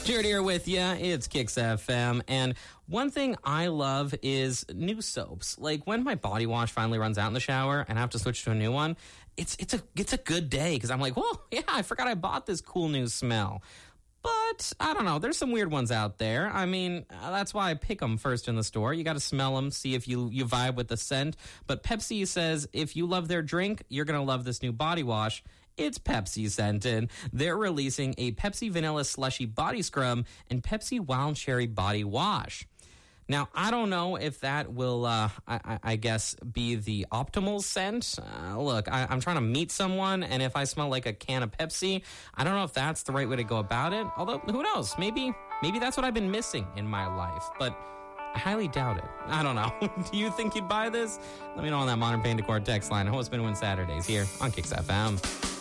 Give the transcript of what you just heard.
Jared here with you. It's Kicks FM. And one thing I love is new soaps. Like when my body wash finally runs out in the shower and I have to switch to a new one, it's a good day because I'm like, whoa, yeah, I forgot I bought this cool new smell. But I don't know. There's some weird ones out there. I mean, that's why I pick them first in the store. You got to smell them, see if you vibe with the scent. But Pepsi says if you love their drink, you're going to love this new body wash. It's Pepsi scented. They're releasing a Pepsi Vanilla Slushy Body Scrub and Pepsi Wild Cherry Body Wash. Now, I don't know if that will, I guess, be the optimal scent. Look, I'm trying to meet someone, and if I smell like a can of Pepsi, I don't know if that's the right way to go about it. Although, who knows? Maybe that's what I've been missing in my life. But I highly doubt it. I don't know. Do you think you'd buy this? Let me know on that Modern Pain Decor text line. I host Spin Win Saturdays here on Kicks FM.